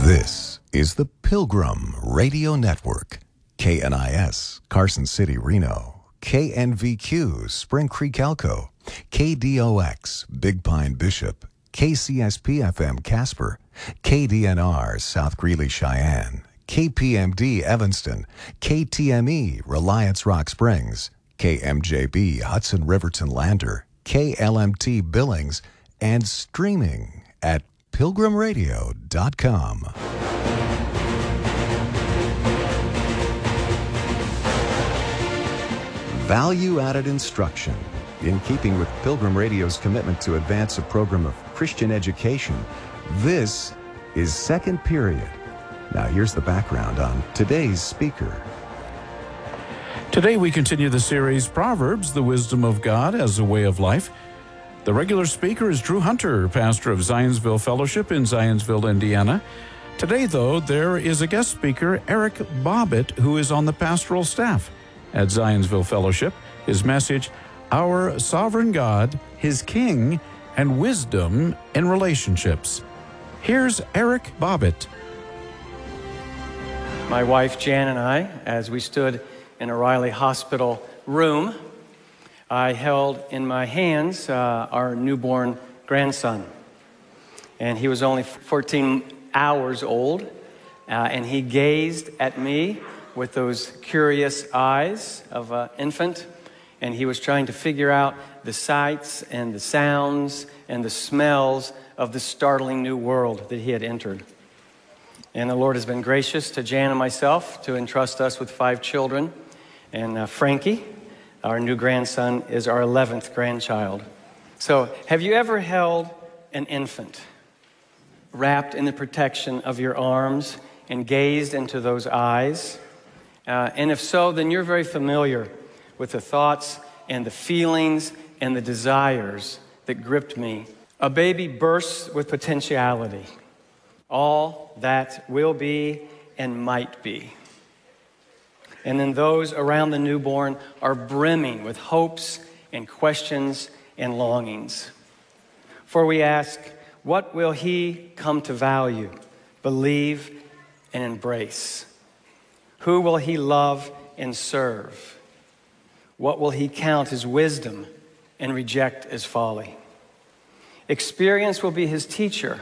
This is the Pilgrim Radio Network. KNIS, Carson City, Reno. KNVQ, Spring Creek, Elko. KDOX, Big Pine, Bishop. KCSP-FM, Casper. KDNR, South Greeley, Cheyenne. KPMD, Evanston. KTME, Reliance Rock Springs. KMJB, Hudson Riverton Lander. KLMT, Billings. And streaming at pilgrimradio.com. Value-added instruction. In keeping with Pilgrim Radio's commitment to advance a program of Christian education, this is Second Period. Now here's the background on today's speaker. Today we continue the series Proverbs, the Wisdom of God as a Way of Life. The regular speaker is Drew Hunter, pastor of Zionsville Fellowship in Zionsville, Indiana. Today, though, there is a guest speaker, Eric Bobbitt, who is on the pastoral staff at Zionsville Fellowship. His message, Our Sovereign God, His King, and Wisdom in Relationships. Here's Eric Bobbitt. My wife, Jan, and I, as we stood in a Riley Hospital room, I held in my hands our newborn grandson. And he was only 14 hours old, and he gazed at me with those curious eyes of an infant, and he was trying to figure out the sights and the sounds and the smells of the startling new world that he had entered. And the Lord has been gracious to Jan and myself to entrust us with 5 children, and Frankie, our new grandson, is our 11th grandchild. So, have you ever held an infant wrapped in the protection of your arms and gazed into those eyes? And if so, then you're very familiar with the thoughts and the feelings and the desires that gripped me. A baby bursts with potentiality, all that will be and might be. And then those around the newborn are brimming with hopes and questions and longings. For we ask, what will he come to value, believe, and embrace? Who will he love and serve? What will he count as wisdom and reject as folly? Experience will be his teacher.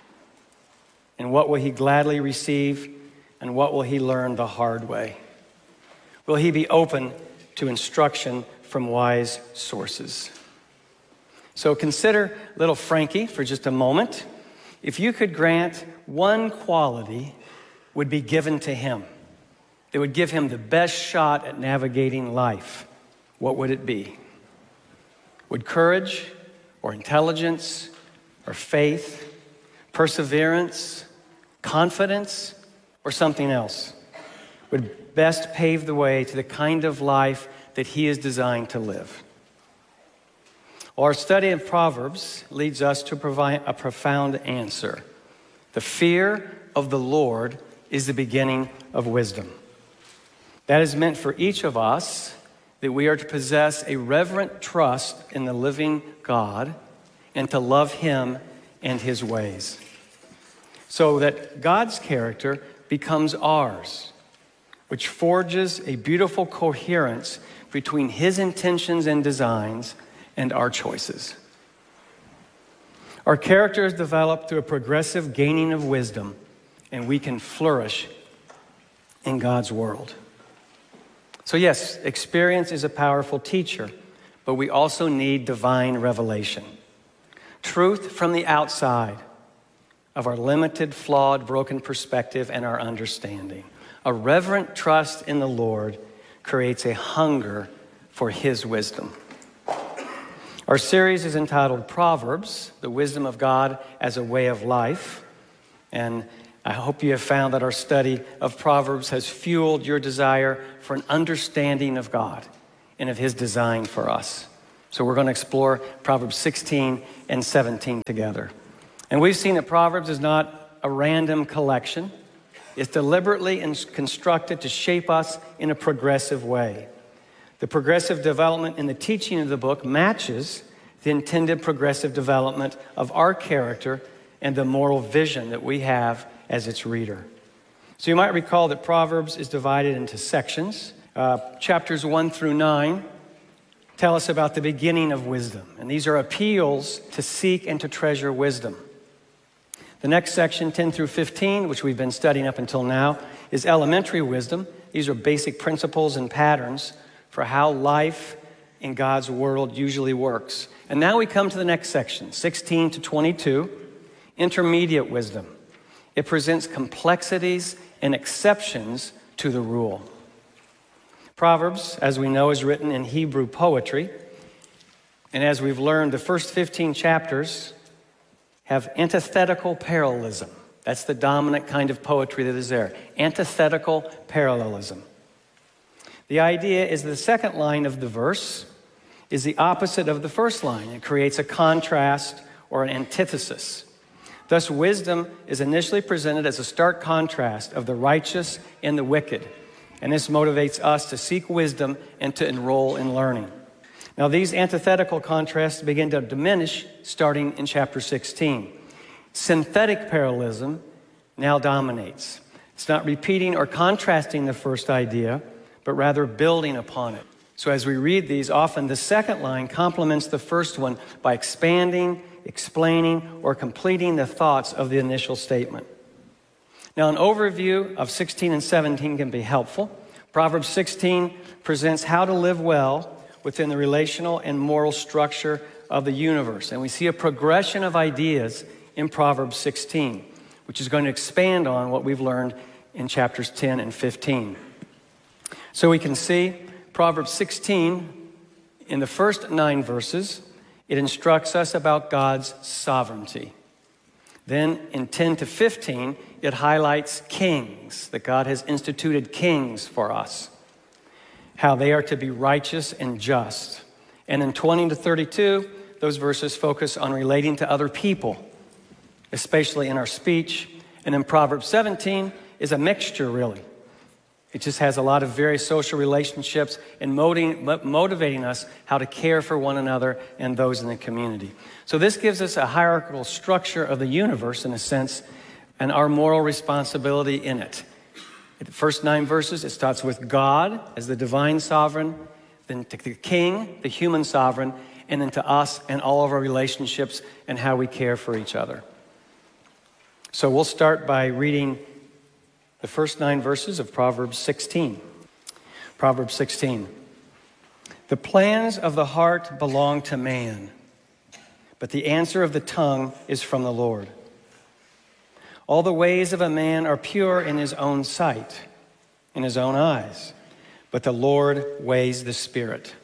And what will he gladly receive, and what will he learn the hard way? Will he be open to instruction from wise sources? So consider little Frankie for just a moment. If you could grant one quality would be given to him that would give him the best shot at navigating life, what would it be? Would courage or intelligence or faith, perseverance, confidence, or something else would best pave the way to the kind of life that he is designed to live? Our study of Proverbs leads us to provide a profound answer. The fear of the Lord is the beginning of wisdom. That is meant for each of us, that we are to possess a reverent trust in the living God and to love him and his ways, so that God's character becomes ours, which forges a beautiful coherence between his intentions and designs and our choices. Our character is developed through a progressive gaining of wisdom, and we can flourish in God's world. So yes, experience is a powerful teacher, but we also need divine revelation. Truth from the outside of our limited, flawed, broken perspective and our understanding. A reverent trust in the Lord creates a hunger for his wisdom. Our series is entitled Proverbs, the Wisdom of God as a Way of Life. And I hope you have found that our study of Proverbs has fueled your desire for an understanding of God and of his design for us. So we're going to explore Proverbs 16 and 17 together. And we've seen that Proverbs is not a random collection. It's deliberately constructed to shape us in a progressive way. The progressive development in the teaching of the book matches the intended progressive development of our character and the moral vision that we have as its reader. So you might recall that Proverbs is divided into sections. Chapters 1 through 9 tell us about the beginning of wisdom, and these are appeals to seek and to treasure wisdom. The next section, 10 through 15, which we've been studying up until now, is elementary wisdom. These are basic principles and patterns for how life in God's world usually works. And now we come to the next section, 16 to 22, intermediate wisdom. It presents complexities and exceptions to the rule. Proverbs, as we know, is written in Hebrew poetry. And as we've learned, the first 15 chapters have antithetical parallelism. That's the dominant kind of poetry that is there. Antithetical parallelism. The idea is the second line of the verse is the opposite of the first line. It creates a contrast or an antithesis. Thus, wisdom is initially presented as a stark contrast of the righteous and the wicked. And this motivates us to seek wisdom and to enroll in learning. Now, these antithetical contrasts begin to diminish starting in chapter 16. Synthetic parallelism now dominates. It's not repeating or contrasting the first idea, but rather building upon it. So as we read these, often the second line complements the first one by expanding, explaining, or completing the thoughts of the initial statement. Now, an overview of 16 and 17 can be helpful. Proverbs 16 presents how to live well within the relational and moral structure of the universe. And we see a progression of ideas in Proverbs 16, which is going to expand on what we've learned in chapters 10 and 15. So we can see Proverbs 16, in the first 9 verses, it instructs us about God's sovereignty. Then in 10 to 15, it highlights kings, that God has instituted kings for us, how they are to be righteous and just. And in 20 to 32, those verses focus on relating to other people, especially in our speech. And in Proverbs 17 is a mixture, really. It just has a lot of various social relationships and motivating us how to care for one another and those in the community. So this gives us a hierarchical structure of the universe, in a sense, and our moral responsibility in it. In the first 9 verses, it starts with God as the divine sovereign, then to the king, the human sovereign, and then to us and all of our relationships and how we care for each other. So we'll start by reading the first 9 verses of Proverbs 16. Proverbs 16. The plans of the heart belong to man, but the answer of the tongue is from the Lord. All the ways of a man are pure in his own sight, in his own eyes, but the Lord weighs the spirit.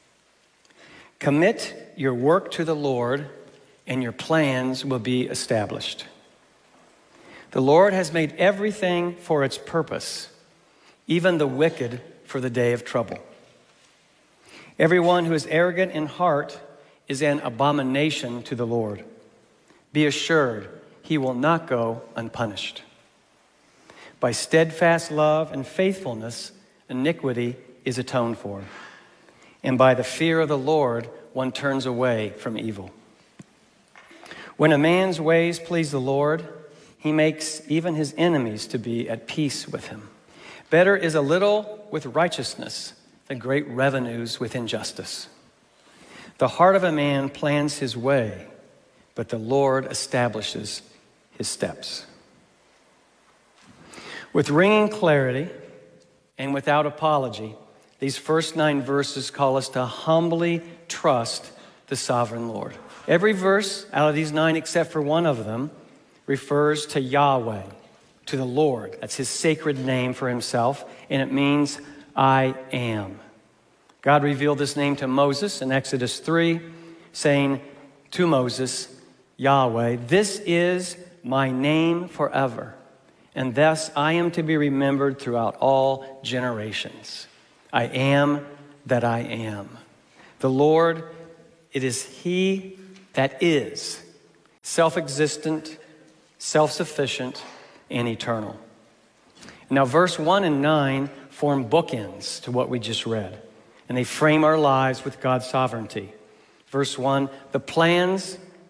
Commit your work to the Lord, and your plans will be established. The Lord has made everything for its purpose, even the wicked for the day of trouble. Everyone who is arrogant in heart is an abomination to the Lord. Be assured, he will not go unpunished. By steadfast love and faithfulness, iniquity is atoned for. And by the fear of the Lord, one turns away from evil. When a man's ways please the Lord, he makes even his enemies to be at peace with him. Better is a little with righteousness than great revenues with injustice. The heart of a man plans his way, but the Lord establishes his steps. With ringing clarity and without apology, these first 9 verses call us to humbly trust the sovereign Lord. Every verse out of these 9, except for one of them, refers to Yahweh, to the Lord. That's his sacred name for himself, and it means I am. God revealed this name to Moses in Exodus 3, saying to Moses, Yahweh, this is my name forever, and thus I am to be remembered throughout all generations. I am that I am. The Lord, it is he that is self-existent, self-sufficient, and eternal. Now, verse 1 and 9 form bookends to what we just read, and they frame our lives with God's sovereignty. Verse 1, the plans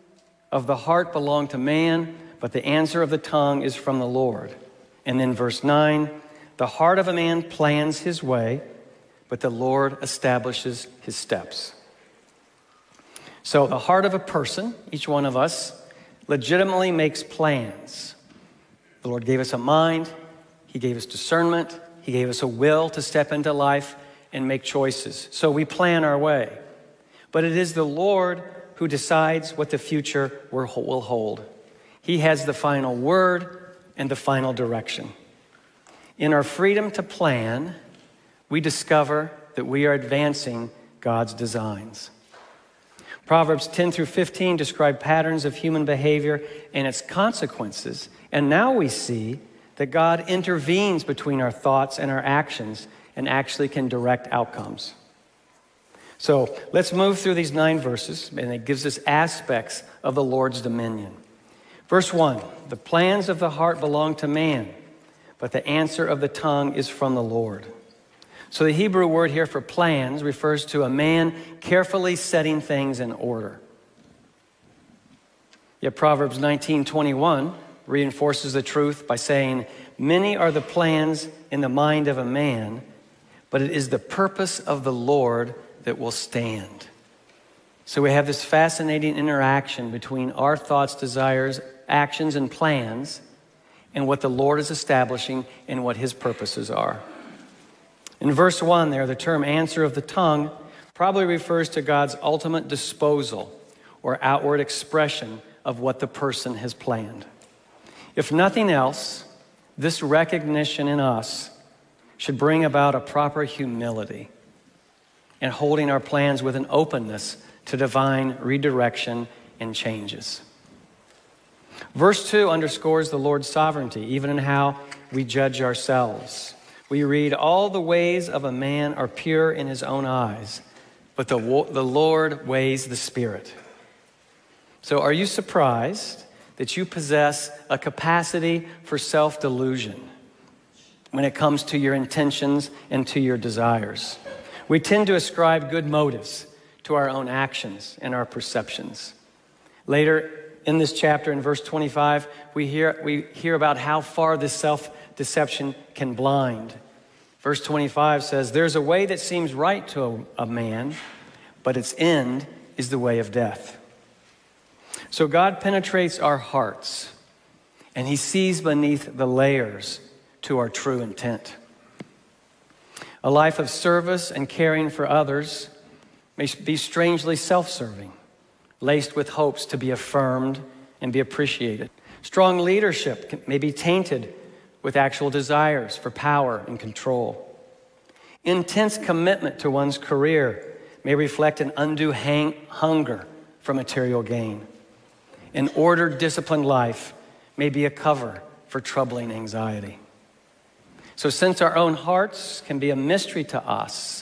of the heart belong to man, but the answer of the tongue is from the Lord. And then verse 9, the heart of a man plans his way, but the Lord establishes his steps. So the heart of a person, each one of us, legitimately makes plans. The Lord gave us a mind, He gave us discernment, He gave us a will to step into life and make choices. So we plan our way. But it is the Lord who decides what the future will hold. He has the final word and the final direction. In our freedom to plan, we discover that we are advancing God's designs. Proverbs 10 through 15 describe patterns of human behavior and its consequences. And now we see that God intervenes between our thoughts and our actions and actually can direct outcomes. So let's move through these 9 verses, and it gives us aspects of the Lord's dominion. Verse 1, the plans of the heart belong to man, but the answer of the tongue is from the Lord. So the Hebrew word here for plans refers to a man carefully setting things in order. Yet Proverbs 19:21 reinforces the truth by saying, many are the plans in the mind of a man, but it is the purpose of the Lord that will stand. So we have this fascinating interaction between our thoughts, desires, actions, and plans, and what the Lord is establishing and what His purposes are. In verse 1 there, the term answer of the tongue probably refers to God's ultimate disposal or outward expression of what the person has planned. If nothing else, this recognition in us should bring about a proper humility and holding our plans with an openness to divine redirection and changes. Verse 2 underscores the Lord's sovereignty, even in how we judge ourselves. We read, all the ways of a man are pure in his own eyes, but the Lord weighs the spirit. So are you surprised that you possess a capacity for self-delusion when it comes to your intentions and to your desires? We tend to ascribe good motives to our own actions and our perceptions. Later in this chapter, in verse 25, we hear about how far this self-deception can blind. Verse 25 says, there's a way that seems right to a man, but its end is the way of death. So God penetrates our hearts, and He sees beneath the layers to our true intent. A life of service and caring for others may be strangely self-serving, laced with hopes to be affirmed and be appreciated. Strong leadership may be tainted with actual desires for power and control. Intense commitment to one's career may reflect an undue hunger for material gain. An ordered, disciplined life may be a cover for troubling anxiety. So since our own hearts can be a mystery to us,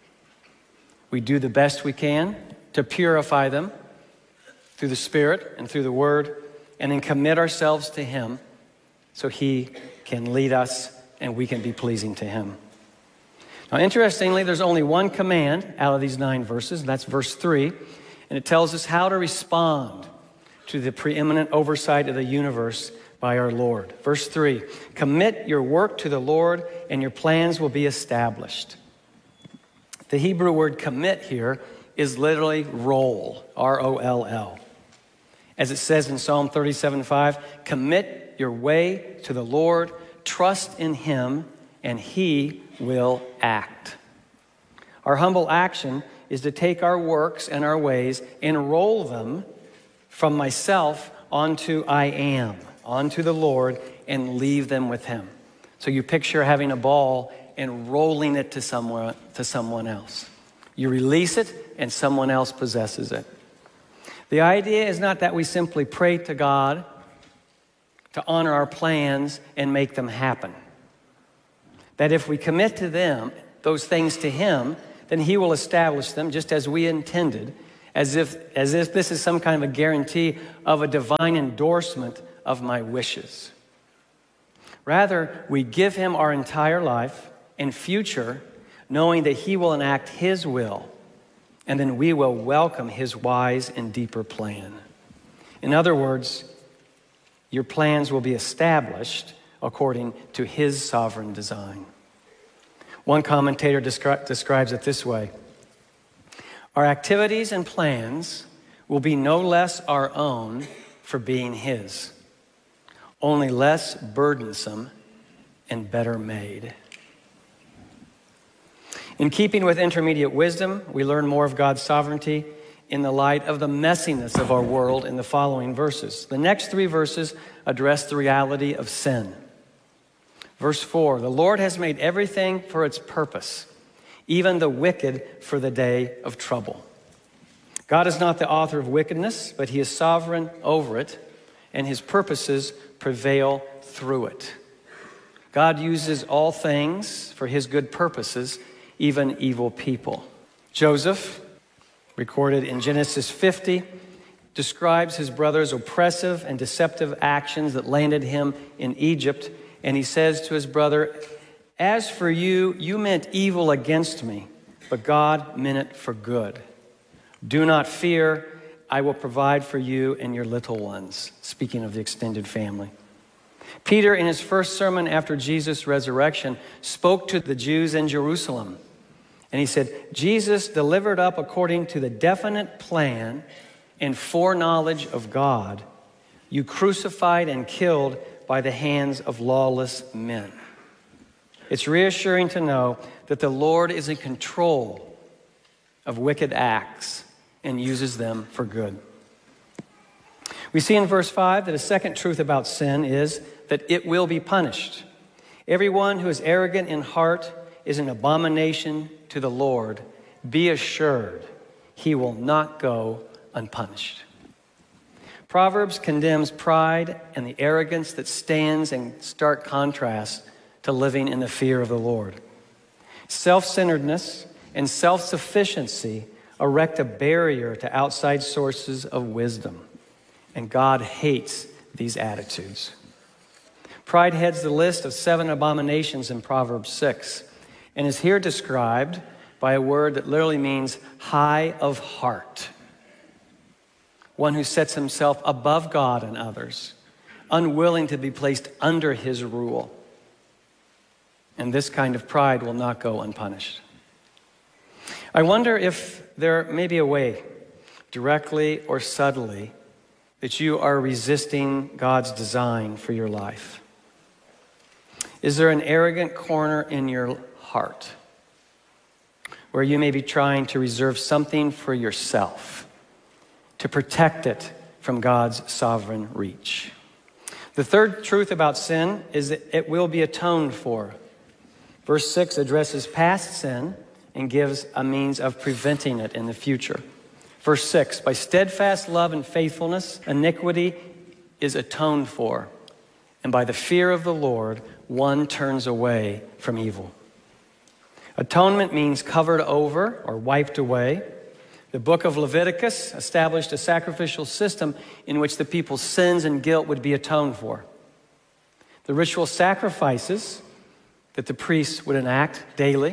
we do the best we can to purify them through the Spirit and through the Word, and then commit ourselves to Him so He can lead us and we can be pleasing to Him. Now, interestingly, there's only one command out of these 9 verses, and that's verse 3, and it tells us how to respond to the preeminent oversight of the universe by our Lord. Verse 3, commit your work to the Lord and your plans will be established. The Hebrew word commit here is literally roll, R-O-L-L. As it says in Psalm 37:5, commit your way to the Lord, trust in Him, and He will act. Our humble action is to take our works and our ways and roll them from myself onto I am, onto the Lord, and leave them with Him. So you picture having a ball and rolling it to someone else. You release it and someone else possesses it. The idea is not that we simply pray to God to honor our plans and make them happen. That if we commit to them, those things to Him, then He will establish them just as we intended, as if this is some kind of a guarantee of a divine endorsement of my wishes. Rather, we give Him our entire life and future, knowing that He will enact His will, and then we will welcome His wise and deeper plan. In other words, your plans will be established according to his sovereign design. One commentator describes it this way: our activities and plans will be no less our own for being his, only less burdensome and better made. In keeping with intermediate wisdom, we learn more of God's sovereignty in the light of the messiness of our world in the following verses. The next 3 verses address the reality of sin. Verse 4, the Lord has made everything for its purpose, even the wicked for the day of trouble. God is not the author of wickedness, but he is sovereign over it, and his purposes prevail through it. God uses all things for his good purposes, even evil people. Joseph, recorded in Genesis 50, describes his brother's oppressive and deceptive actions that landed him in Egypt. And he says to his brother, "As for you, you meant evil against me, but God meant it for good. Do not fear, I will provide for you and your little ones." Speaking of the extended family. Peter, in his first sermon after Jesus' resurrection, spoke to the Jews in Jerusalem. And he said, Jesus, delivered up according to the definite plan and foreknowledge of God, you crucified and killed by the hands of lawless men. It's reassuring to know that the Lord is in control of wicked acts and uses them for good. We see in verse 5 that a second truth about sin is that it will be punished. Everyone who is arrogant in heart is an abomination to the Lord. Be assured, he will not go unpunished. Proverbs condemns pride and the arrogance that stands in stark contrast to living in the fear of the Lord. Self-centeredness and self-sufficiency erect a barrier to outside sources of wisdom, and God hates these attitudes. Pride heads the list of 7 abominations in Proverbs 6, and is here described by a word that literally means high of heart. One who sets himself above God and others, unwilling to be placed under his rule. And this kind of pride will not go unpunished. I wonder if there may be a way, directly or subtly, that you are resisting God's design for your life. Is there an arrogant corner in your heart where you may be trying to reserve something for yourself, to protect it from God's sovereign reach? The third truth about sin is that it will be atoned for. Verse 6 addresses past sin and gives a means of preventing it in the future. Verse 6, by steadfast love and faithfulness, iniquity is atoned for, and by the fear of the Lord, one turns away from evil. Atonement means covered over or wiped away. The book of Leviticus established a sacrificial system in which the people's sins and guilt would be atoned for. The ritual sacrifices that the priests would enact daily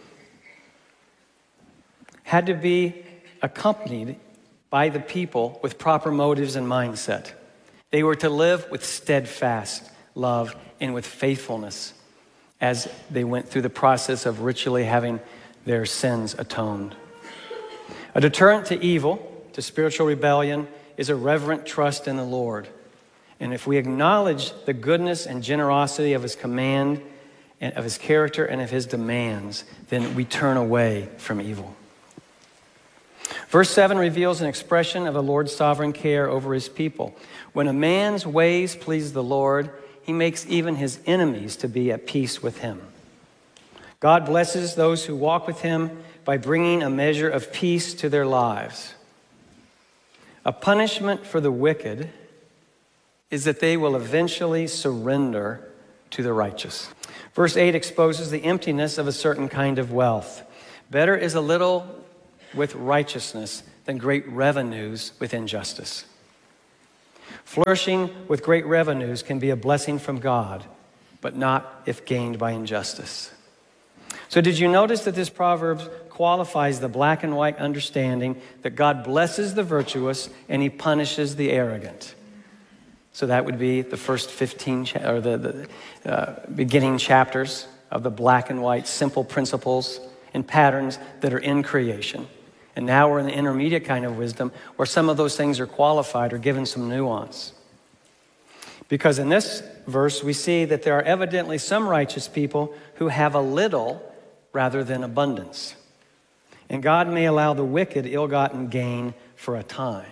had to be accompanied by the people with proper motives and mindset. They were to live with steadfast love and with faithfulness as they went through the process of ritually having their sins atoned. A deterrent to evil, to spiritual rebellion, is a reverent trust in the Lord. And if we acknowledge the goodness and generosity of his command, and of his character and of his demands, then we turn away from evil. Verse 7 reveals an expression of the Lord's sovereign care over his people. When a man's ways please the Lord, he makes even his enemies to be at peace with him. God blesses those who walk with him by bringing a measure of peace to their lives. A punishment for the wicked is that they will eventually surrender to the righteous. Verse 8 exposes the emptiness of a certain kind of wealth. Better is a little with righteousness than great revenues with injustice. Flourishing with great revenues can be a blessing from God, but not if gained by injustice. So did you notice that this proverb qualifies the black and white understanding that God blesses the virtuous and he punishes the arrogant. So that would be the first 15, or the beginning chapters of the black and white simple principles and patterns that are in creation. And now we're in the intermediate kind of wisdom where some of those things are qualified or given some nuance. Because in this verse, we see that there are evidently some righteous people who have a little rather than abundance. And God may allow the wicked ill-gotten gain for a time.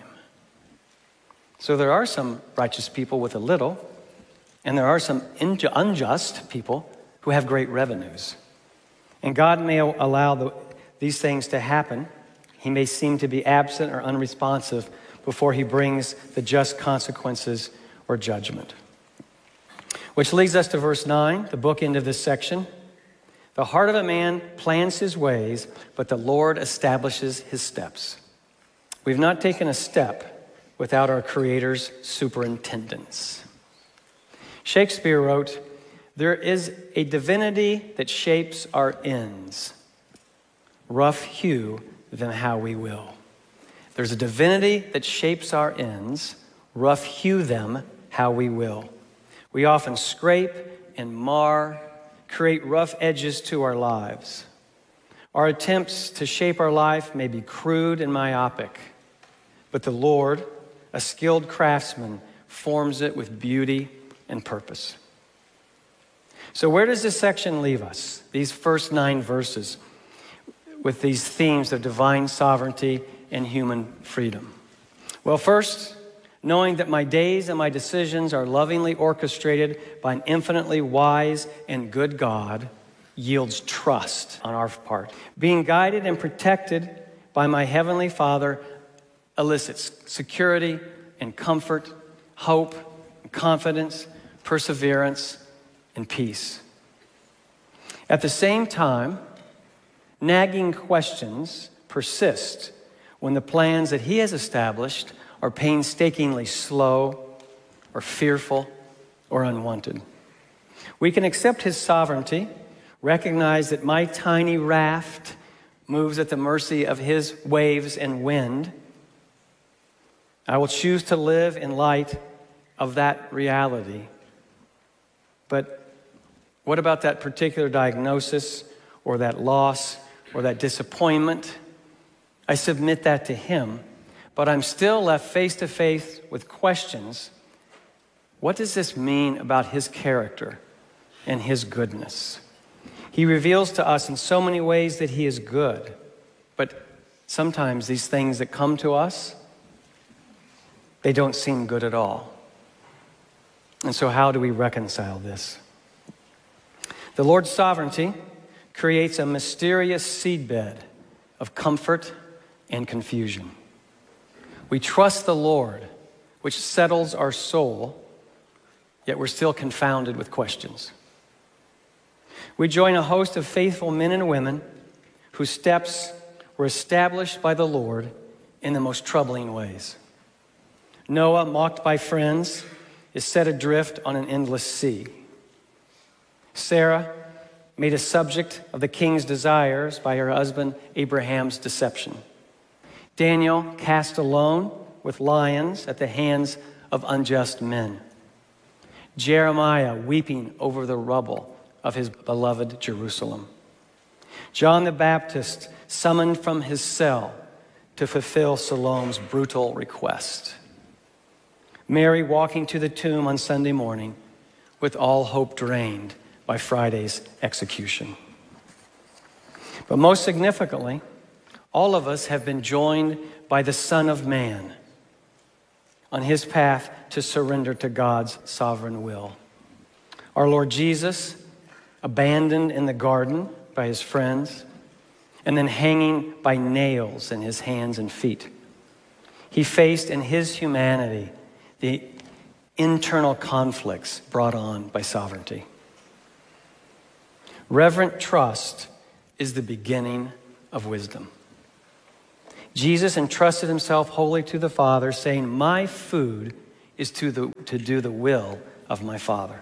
So there are some righteous people with a little, and there are some unjust people who have great revenues. And God may allow these things to happen. He may seem to be absent or unresponsive before he brings the just consequences or judgment. Which leads us to verse 9, the bookend of this section. The heart of a man plans his ways, but the Lord establishes his steps. We've not taken a step without our Creator's superintendence. Shakespeare wrote, "There is a divinity that shapes our ends. Rough hew them how we will." There's a divinity that shapes our ends. Rough hew them how we will. We often scrape and mar, create rough edges to our lives. Our attempts to shape our life may be crude and myopic, but the Lord, a skilled craftsman, forms it with beauty and purpose. So where does this section leave us? These first 9 verses with these themes of divine sovereignty and human freedom. Well, first, knowing that my days and my decisions are lovingly orchestrated by an infinitely wise and good God yields trust on our part. Being guided and protected by my Heavenly Father elicits security and comfort, hope, confidence, perseverance, and peace. At the same time, nagging questions persist when the plans that he has established are painstakingly slow or fearful or unwanted. We can accept his sovereignty, recognize that my tiny raft moves at the mercy of his waves and wind. I will choose to live in light of that reality. But what about that particular diagnosis or that loss or that disappointment? I submit that to him, but I'm still left face to face with questions. What does this mean about his character and his goodness? He reveals to us in so many ways that he is good, but sometimes these things that come to us, they don't seem good at all. And so how do we reconcile this? The Lord's sovereignty creates a mysterious seedbed of comfort and confusion. We trust the Lord, which settles our soul, yet we're still confounded with questions. We join a host of faithful men and women whose steps were established by the Lord in the most troubling ways. Noah, mocked by friends, is set adrift on an endless sea. Sarah, made a subject of the king's desires by her husband Abraham's deception. Daniel, cast alone with lions at the hands of unjust men. Jeremiah, weeping over the rubble of his beloved Jerusalem. John the Baptist, summoned from his cell to fulfill Salome's brutal request. Mary, walking to the tomb on Sunday morning with all hope drained by Friday's execution. But most significantly, all of us have been joined by the Son of Man on his path to surrender to God's sovereign will. Our Lord Jesus, abandoned in the garden by his friends, and then hanging by nails in his hands and feet. He faced in his humanity the internal conflicts brought on by sovereignty. Reverent trust is the beginning of wisdom. Jesus entrusted himself wholly to the Father, saying, "My food is to do the will of my Father."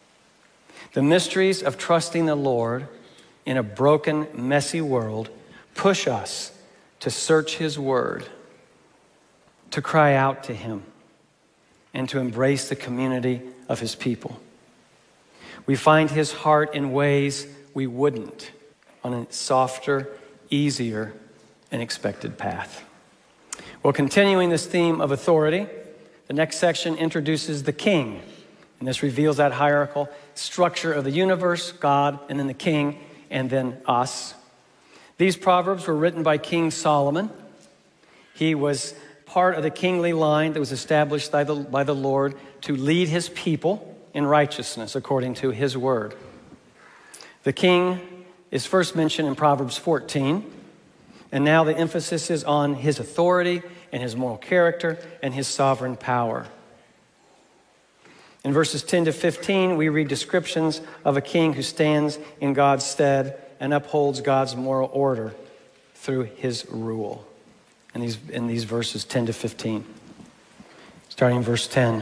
The mysteries of trusting the Lord in a broken, messy world push us to search his word, to cry out to him, and to embrace the community of his people. We find his heart in ways we wouldn't on a softer, easier, and expected path. Well, continuing this theme of authority, the next section introduces the king. And this reveals that hierarchical structure of the universe, God, and then the king, and then us. These proverbs were written by King Solomon. He was part of the kingly line that was established by the Lord to lead his people in righteousness according to his word. The king is first mentioned in Proverbs 14, and now the emphasis is on his authority and his moral character and his sovereign power. In verses 10 to 15, we read descriptions of a king who stands in God's stead and upholds God's moral order through his rule. In these verses 10 to 15. Starting in verse 10.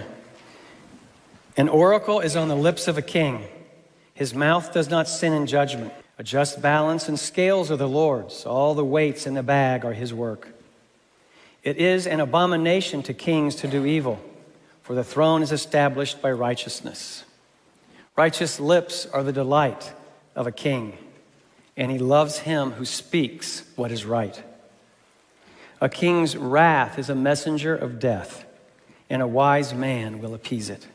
An oracle is on the lips of a king. His mouth does not sin in judgment. A just balance and scales are the Lord's. All the weights in the bag are his work. It is an abomination to kings to do evil, for the throne is established by righteousness. Righteous lips are the delight of a king, and he loves him who speaks what is right. A king's wrath is a messenger of death, and a wise man will appease it.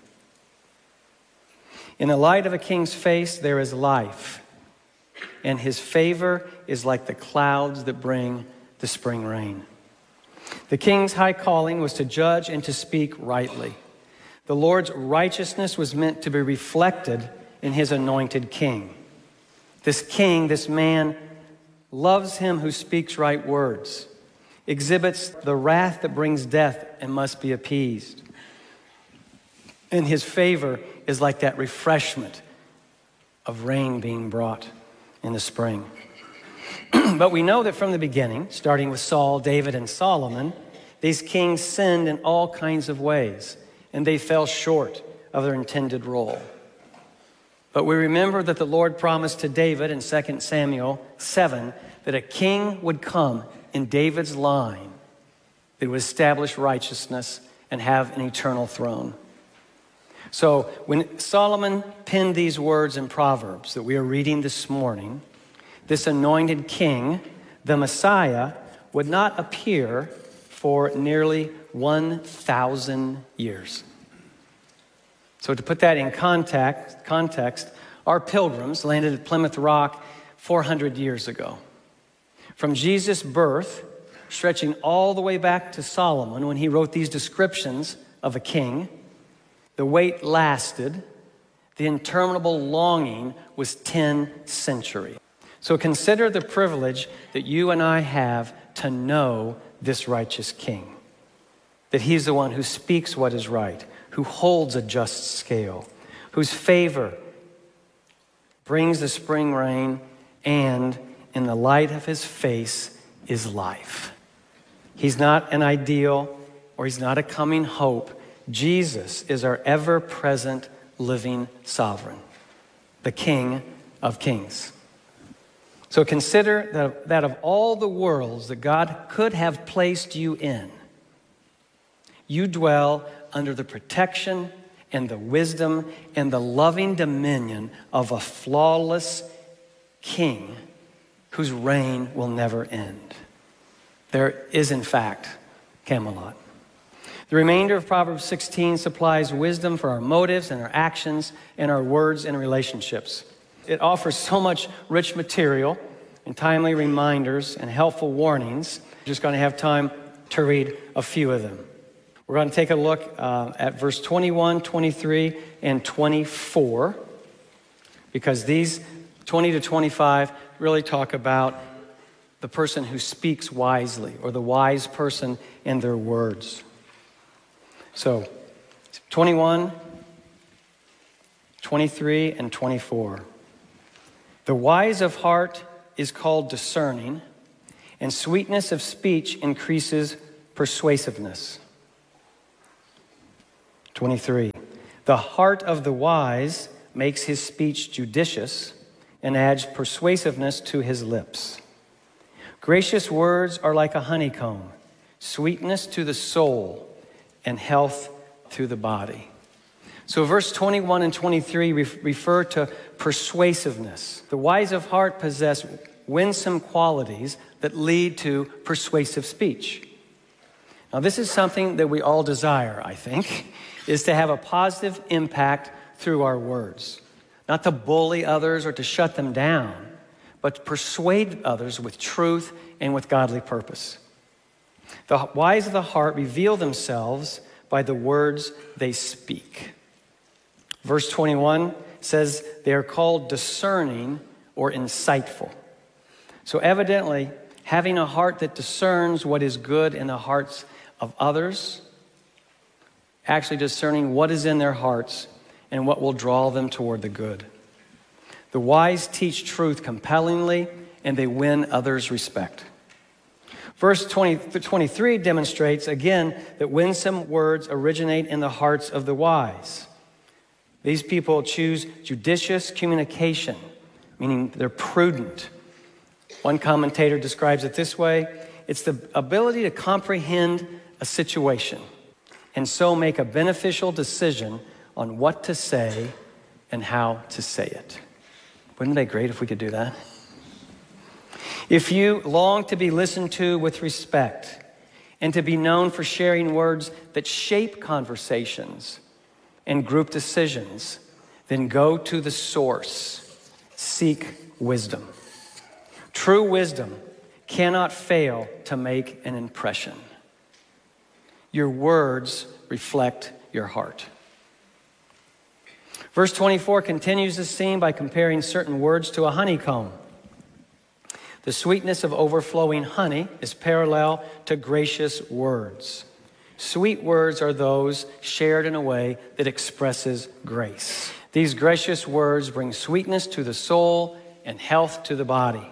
In the light of a king's face there is life, and his favor is like the clouds that bring the spring rain. The king's high calling was to judge and to speak rightly. The Lord's righteousness was meant to be reflected in his anointed king. This king, this man, loves him who speaks right words, exhibits the wrath that brings death and must be appeased. And his favor is like that refreshment of rain being brought in the spring. But we know that from the beginning, starting with Saul, David, and Solomon, these kings sinned in all kinds of ways, and they fell short of their intended role. But we remember that the Lord promised to David in 2 Samuel 7 that a king would come in David's line that would establish righteousness and have an eternal throne. So when Solomon penned these words in Proverbs that we are reading this morning, this anointed king, the Messiah, would not appear for nearly 1,000 years. So to put that in context, our pilgrims landed at Plymouth Rock 400 years ago. From Jesus' birth, stretching all the way back to Solomon when he wrote these descriptions of a king, the wait lasted. The interminable longing was 10 centuries. So consider the privilege that you and I have to know this righteous king. That he's the one who speaks what is right, who holds a just scale, whose favor brings the spring rain, and in the light of his face is life. He's not an ideal, or he's not a coming hope. Jesus is our ever-present living sovereign, the King of Kings. So consider that of all the worlds that God could have placed you in, you dwell under the protection and the wisdom and the loving dominion of a flawless king whose reign will never end. There is, in fact, Camelot. The remainder of Proverbs 16 supplies wisdom for our motives and our actions and our words and relationships. It offers so much rich material and timely reminders and helpful warnings. We're just going to have time to read a few of them. We're going to take a look at verse 21, 23, and 24, because these 20 to 25 really talk about the person who speaks wisely, or the wise person and their words. So, 21, 23, and 24. The wise of heart is called discerning, and sweetness of speech increases persuasiveness. 23. The heart of the wise makes his speech judicious and adds persuasiveness to his lips. Gracious words are like a honeycomb, sweetness to the soul and health to the body. So verse 21 and 23 refer to persuasiveness. The wise of heart possess winsome qualities that lead to persuasive speech. Now, this is something that we all desire, I think, is to have a positive impact through our words. Not to bully others or to shut them down, but to persuade others with truth and with godly purpose. The wise of the heart reveal themselves by the words they speak. Verse 21 says they are called discerning or insightful. So evidently, having a heart that discerns what is good in the hearts of others, actually discerning what is in their hearts and what will draw them toward the good. The wise teach truth compellingly, and they win others' respect. Verse 23 demonstrates, again, that winsome words originate in the hearts of the wise. These people choose judicious communication, meaning they're prudent. One commentator describes it this way: it's the ability to comprehend a situation and so make a beneficial decision on what to say and how to say it. Wouldn't it be great if we could do that? If you long to be listened to with respect and to be known for sharing words that shape conversations and group decisions, then go to the source. Seek wisdom. True wisdom cannot fail to make an impression. Your words reflect your heart. Verse 24 continues the scene by comparing certain words to a honeycomb. The sweetness of overflowing honey is parallel to gracious words. Sweet words are those shared in a way that expresses grace. These gracious words bring sweetness to the soul and health to the body.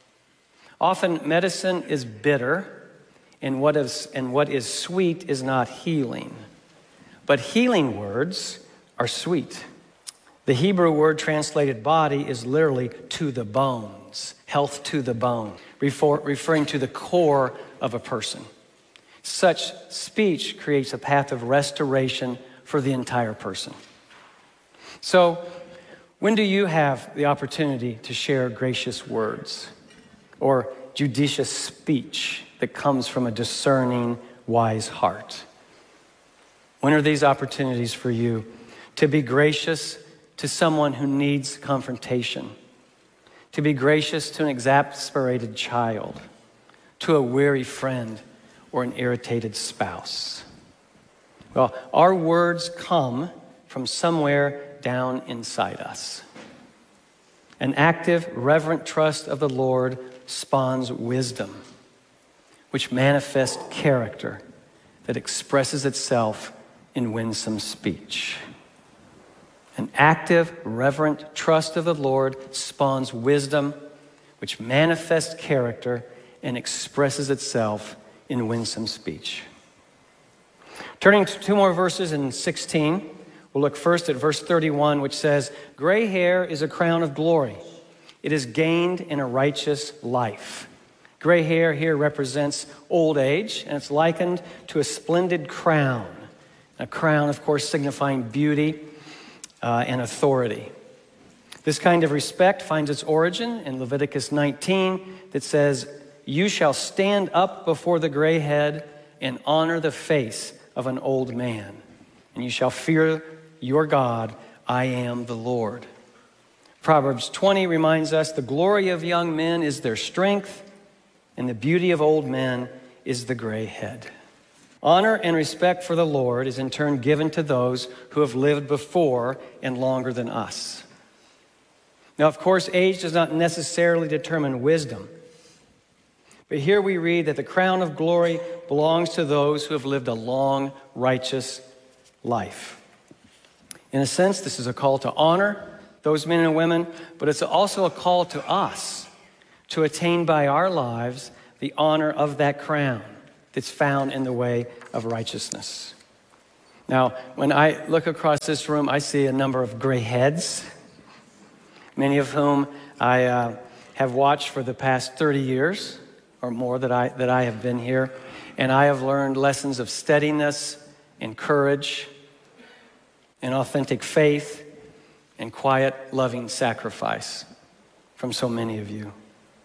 Often medicine is bitter, and what is sweet is not healing. But healing words are sweet. The Hebrew word translated body is literally to the bones, health to the bone, referring to the core of a person. Such speech creates a path of restoration for the entire person. So, when do you have the opportunity to share gracious words or judicious speech that comes from a discerning, wise heart? When are these opportunities for you to be gracious to someone who needs confrontation, to be gracious to an exasperated child, to a weary friend, or an irritated spouse? Well, our words come from somewhere down inside us. An active, reverent trust of the Lord spawns wisdom, which manifests character that expresses itself in winsome speech. An active, reverent trust of the Lord spawns wisdom, which manifests character and expresses itself in winsome speech. Turning to two more verses in 16, we'll look first at verse 31, which says, "Gray hair is a crown of glory. It is gained in a righteous life." Gray hair here represents old age, and it's likened to a splendid crown. A crown, of course, signifying beauty and authority. This kind of respect finds its origin in Leviticus 19 that says, "You shall stand up before the gray head and honor the face of an old man, and you shall fear your God. I am the Lord." Proverbs 20 reminds us the glory of young men is their strength, and the beauty of old men is the gray head. Honor and respect for the Lord is in turn given to those who have lived before and longer than us. Now, of course, age does not necessarily determine wisdom. But here we read that the crown of glory belongs to those who have lived a long, righteous life. In a sense, this is a call to honor those men and women, but it's also a call to us to attain by our lives the honor of that crown that's found in the way of righteousness. Now, when I look across this room, I see a number of gray heads, many of whom I have watched for the past 30 years. or more that I have been here, and I have learned lessons of steadiness and courage and authentic faith and quiet, loving sacrifice from so many of you.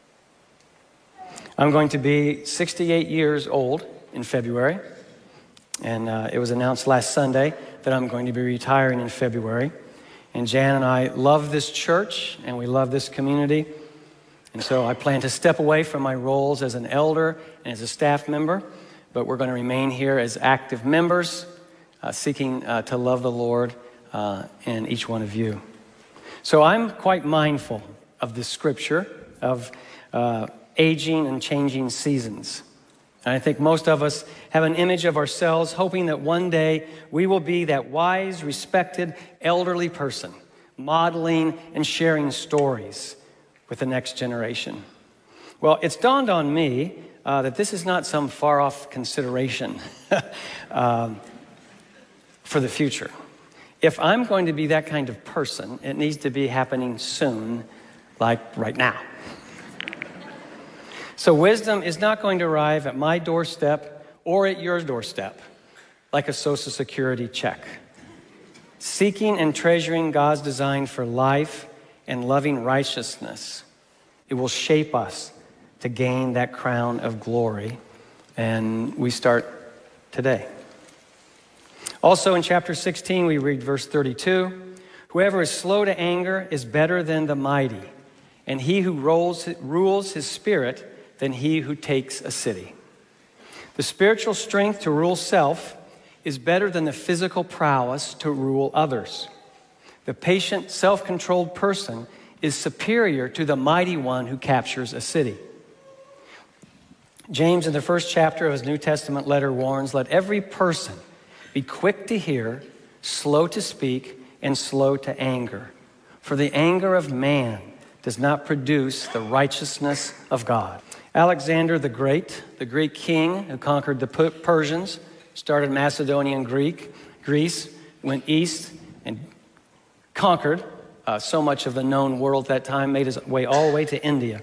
I'm going to be 68 years old in February, and it was announced last Sunday that I'm going to be retiring in February. And Jan and I love this church, and we love this community. And so I plan to step away from my roles as an elder and as a staff member, but we're going to remain here as active members, seeking to love the Lord and each one of you. So I'm quite mindful of this scripture of aging and changing seasons. And I think most of us have an image of ourselves hoping that one day we will be that wise, respected, elderly person, modeling and sharing stories with the next generation. Well, it's dawned on me that this is not some far-off consideration for the future. If I'm going to be that kind of person, it needs to be happening soon, like right now. So wisdom is not going to arrive at my doorstep or at your doorstep like a Social Security check. Seeking and treasuring God's design for life and loving righteousness, it will shape us to gain that crown of glory. And we start today. Also in chapter 16, we read verse 32, "Whoever is slow to anger is better than the mighty, and he who rules his spirit than he who takes a city." The spiritual strength to rule self is better than the physical prowess to rule others. The patient, self-controlled person is superior to the mighty one who captures a city. James, in the first chapter of his New Testament letter, warns, "Let every person be quick to hear, slow to speak, and slow to anger. For the anger of man does not produce the righteousness of God." Alexander the Great, the Greek king who conquered the Persians, started Macedonian Greece, went east and conquered so much of the known world at that time, made his way all the way to India.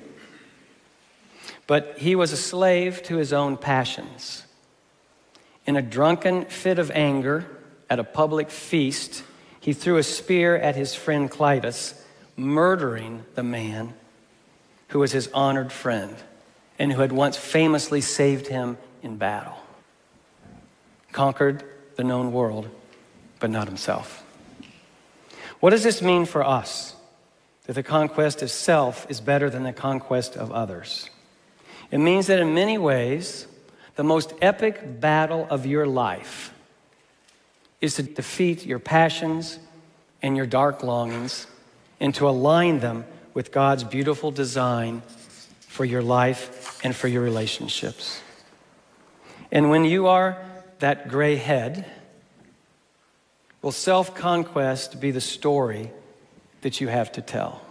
But he was a slave to his own passions. In a drunken fit of anger at a public feast, he threw a spear at his friend Clytus, murdering the man who was his honored friend and who had once famously saved him in battle. Conquered the known world, but not himself. What does this mean for us? That the conquest of self is better than the conquest of others. It means that in many ways, the most epic battle of your life is to defeat your passions and your dark longings and to align them with God's beautiful design for your life and for your relationships. And when you are that gray head, will self-conquest be the story that you have to tell?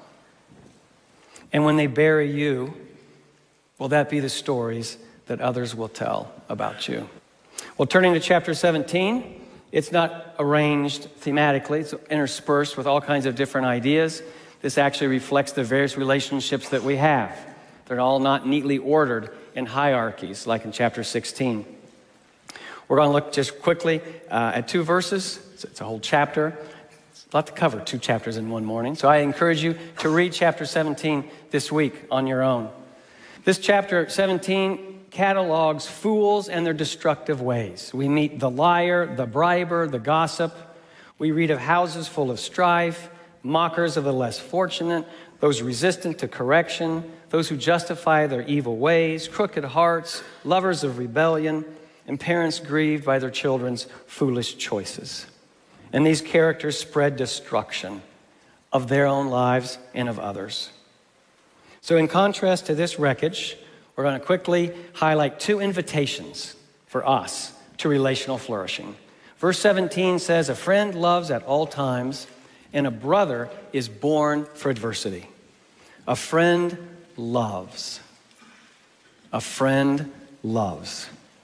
And when they bury you, will that be the stories that others will tell about you? Well, turning to chapter 17, it's not arranged thematically. It's interspersed with all kinds of different ideas. This actually reflects the various relationships that we have. They're all not neatly ordered in hierarchies like in chapter 16. We're going to look just quickly at two verses. It's a whole chapter. It's a lot to cover, 2 chapters in one morning. So I encourage you to read chapter 17 this week on your own. This chapter 17 catalogs fools and their destructive ways. We meet the liar, the briber, the gossip. We read of houses full of strife, mockers of the less fortunate, those resistant to correction, those who justify their evil ways, crooked hearts, lovers of rebellion, and parents grieved by their children's foolish choices. And these characters spread destruction of their own lives and of others. So in contrast to this wreckage, we're going to quickly highlight 2 invitations for us to relational flourishing. Verse 17 says, "A friend loves at all times, and a brother is born for adversity." A friend loves. A friend loves.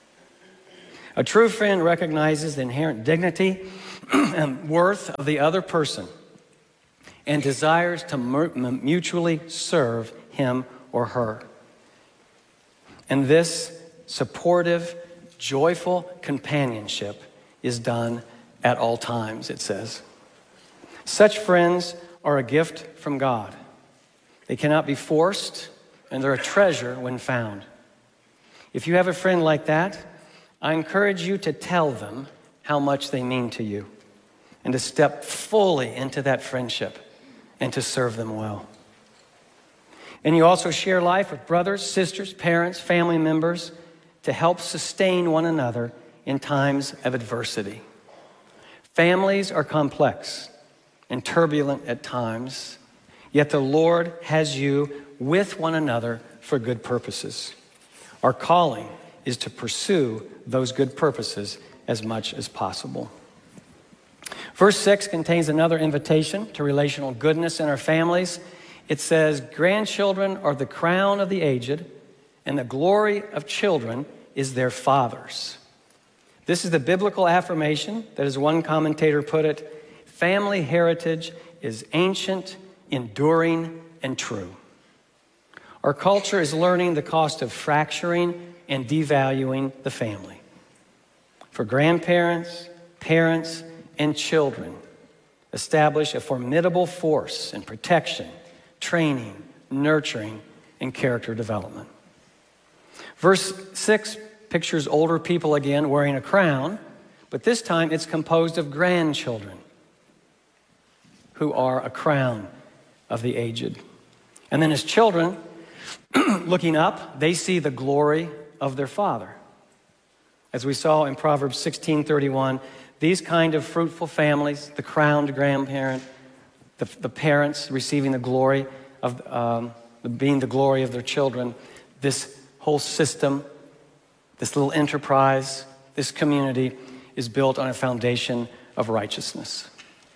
A true friend recognizes the inherent dignity and worth of the other person and desires to mutually serve him or her. And this supportive, joyful companionship is done at all times, it says. Such friends are a gift from God. They cannot be forced, and they're a treasure when found. If you have a friend like that, I encourage you to tell them how much they mean to you and to step fully into that friendship and to serve them well. And you also share life with brothers, sisters, parents, family members to help sustain one another in times of adversity. Families are complex and turbulent at times, yet the Lord has you with one another for good purposes. Our calling is to pursue those good purposes as much as possible. Verse 6 contains another invitation to relational goodness in our families. It says, grandchildren are the crown of the aged, and the glory of children is their fathers. This is the biblical affirmation that, as one commentator put it, family heritage is ancient, enduring, and true. Our culture is learning the cost of fracturing and devaluing the family. For grandparents, parents, and children, establish a formidable force in protection, training, nurturing, and character development. Verse 6 pictures older people again wearing a crown, but this time it's composed of grandchildren who are a crown of the aged. And then as children, looking up, they see the glory of their father. As we saw in Proverbs 16:31, these kind of fruitful families, the crowned grandparent, the parents receiving the glory of being the glory of their children, this whole system, this little enterprise, this community is built on a foundation of righteousness.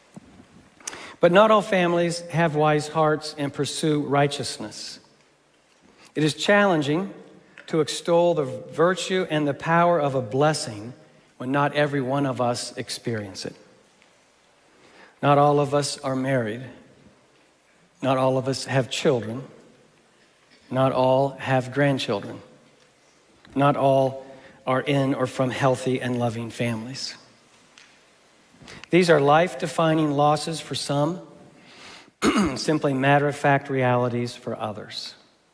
But not all families have wise hearts and pursue righteousness. It is challenging to extol the virtue and the power of a blessing when not every one of us experience it. Not all of us are married. Not all of us have children. Not all have grandchildren. Not all are in or from healthy and loving families. These are life-defining losses for some, simply matter-of-fact realities for others.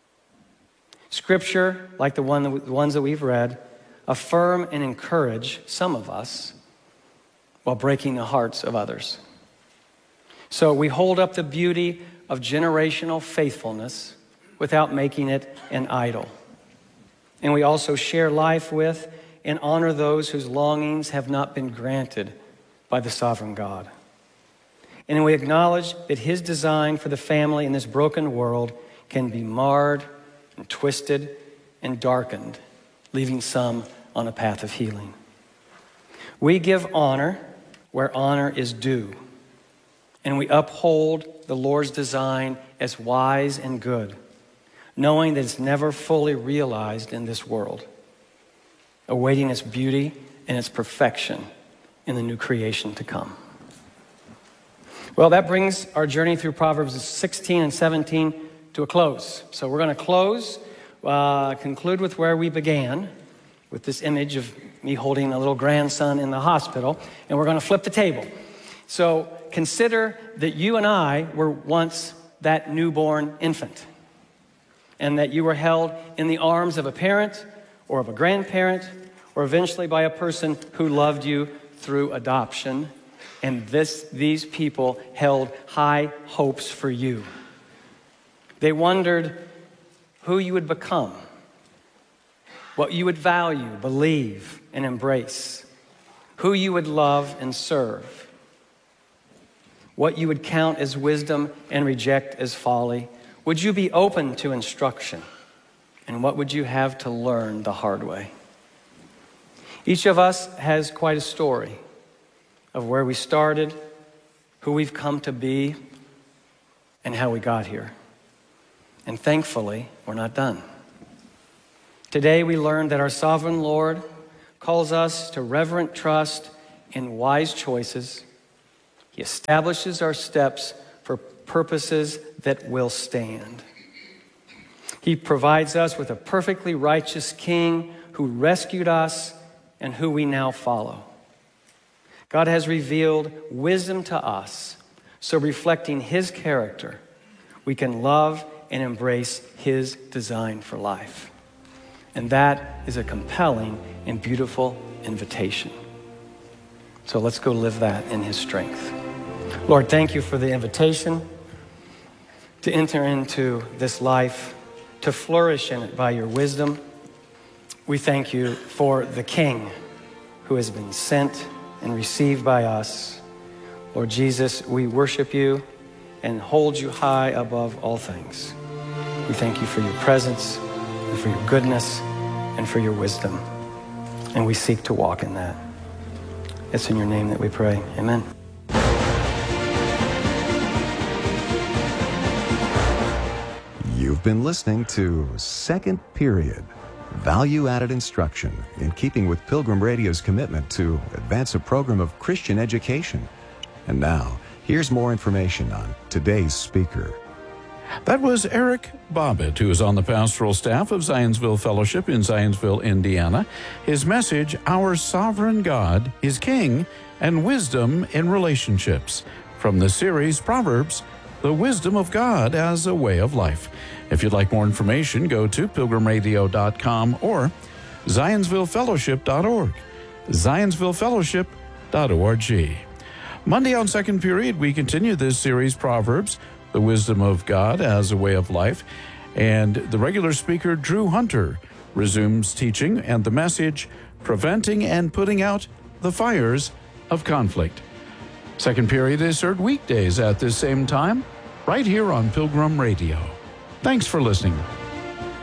Scripture, like the ones that we've read, affirm and encourage some of us while breaking the hearts of others. So we hold up the beauty of generational faithfulness without making it an idol. And we also share life with and honor those whose longings have not been granted by the sovereign God. And we acknowledge that His design for the family in this broken world can be marred and twisted and darkened, leaving some on a path of healing. We give honor where honor is due, and we uphold the Lord's design as wise and good, knowing that it's never fully realized in this world, awaiting its beauty and its perfection in the new creation to come. Well, that brings our journey through Proverbs 16 and 17 to a close. So we're going to conclude with where we began, with this image of me holding a little grandson in the hospital, and we're going to flip the table. So consider that you and I were once that newborn infant, and that you were held in the arms of a parent or of a grandparent, or eventually by a person who loved you through adoption. And these people held high hopes for you. They wondered who you would become, what you would value, believe, and embrace, who you would love and serve, what you would count as wisdom and reject as folly. Would you be open to instruction? And what would you have to learn the hard way? Each of us has quite a story of where we started, who we've come to be, and how we got here. And thankfully, we're not done. Today we learned that our sovereign Lord calls us to reverent trust in wise choices. He establishes our steps for purposes that will stand. He provides us with a perfectly righteous King who rescued us and who we now follow. God has revealed wisdom to us, so reflecting His character, we can love and embrace His design for life. And that is a compelling and beautiful invitation. So let's go live that in His strength. Lord, thank you for the invitation to enter into this life, to flourish in it by your wisdom. We thank you for the King who has been sent and received by us. Lord Jesus, we worship you and hold you high above all things. We thank you for your presence and for your goodness and for your wisdom. And we seek to walk in that. It's in your name that we pray. Amen. You've been listening to Second Period, value-added instruction in keeping with Pilgrim Radio's commitment to advance a program of Christian education. And now, here's more information on today's speaker. That was Eric Bobbitt, who is on the pastoral staff of Zionsville Fellowship in Zionsville, Indiana. His message, Our Sovereign God is King and Wisdom in Relationships, from the series Proverbs, the Wisdom of God as a Way of Life. If you'd like more information, go to pilgrimradio.com or zionsvillefellowship.org, zionsvillefellowship.org. Monday on Second Period, we continue this series, Proverbs, the Wisdom of God as a Way of Life, and the regular speaker, Drew Hunter, resumes teaching and the message, Preventing and Putting Out the Fires of Conflict. Second Period is heard weekdays at this same time, right here on Pilgrim Radio. Thanks for listening.